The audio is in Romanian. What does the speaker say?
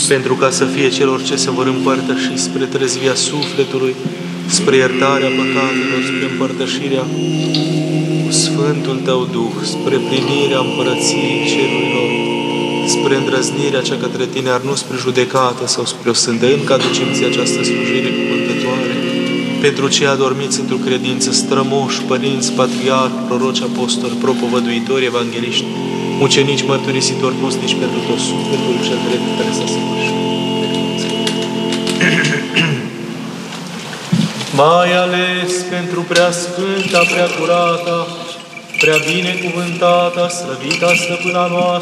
pentru ca să fie celor ce se vor împărtăși spre trezvia sufletului, spre iertarea păcatelor, spre împărtășirea cu Sfântul Tău Duh, spre primirea împărăției cerurilor, spre îndrăznirea cea către Tine, ar nu spre judecată sau spre o sândă, încă aducem Ție această slujire cuvântătoare. Pentru cei adormiți într-o credință, strămoși, părinți, patriarhi, proroci, apostoli, propovăduitori, evangeliști, mucenici, mărturisitori, postnici, pentru tot sufletul cel drept care s-a săvârșit. Mai ales pentru prea sfânta, prea curata, prea binecuvântata, slăvita stăpâna noastră,